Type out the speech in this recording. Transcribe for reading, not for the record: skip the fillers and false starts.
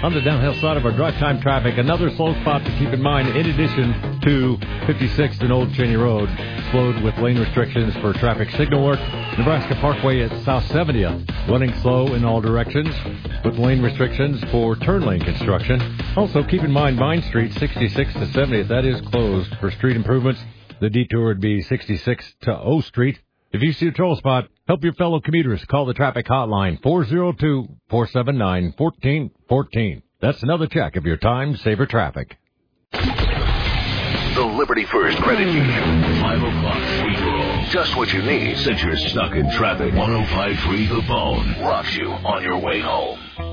On the downhill side of our drive time traffic, another slow spot to keep in mind in addition to 56th and Old Cheney Road, slowed with lane restrictions for traffic signal work. Nebraska Parkway at South 70th, running slow in all directions with lane restrictions for turn lane construction. Also, keep in mind Vine Street, 66th to 70th, that is closed for street improvements. The detour would be 66th to O Street. If you see a toll spot, help your fellow commuters. Call the traffic hotline, 402-479-1414. That's another check of your time-saver traffic. The Liberty First Credit Union. 5 o'clock free-for-all. Just what you need since you're stuck in traffic. 105.3 The Bone rocks you on your way home.